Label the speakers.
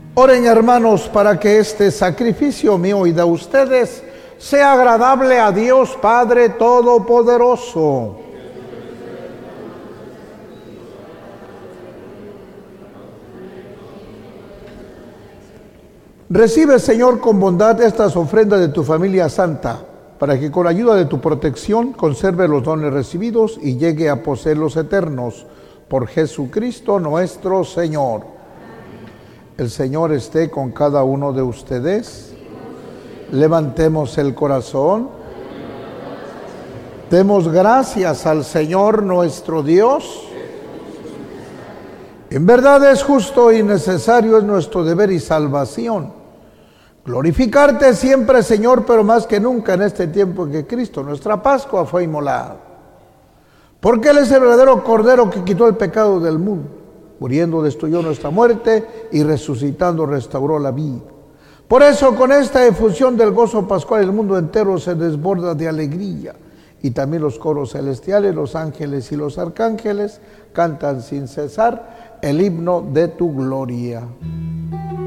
Speaker 1: Oren, hermanos, para que este sacrificio mío y de ustedes sea agradable a Dios Padre Todopoderoso. Recibe, Señor, con bondad estas ofrendas de tu familia santa, para que con ayuda de tu protección conserve los dones recibidos y llegue a poseer los eternos. Por Jesucristo nuestro Señor. El Señor esté con cada uno de ustedes. Levantemos el corazón. Demos gracias al Señor nuestro Dios. En verdad es justo y necesario, es nuestro deber y salvación glorificarte siempre, Señor, pero más que nunca en este tiempo en que Cristo, nuestra Pascua, fue inmolado. Porque Él es el verdadero Cordero que quitó el pecado del mundo. Muriendo destruyó nuestra muerte y resucitando restauró la vida. Por eso, con esta efusión del gozo pascual, el mundo entero se desborda de alegría. Y también los coros celestiales, los ángeles y los arcángeles cantan sin cesar el himno de tu gloria.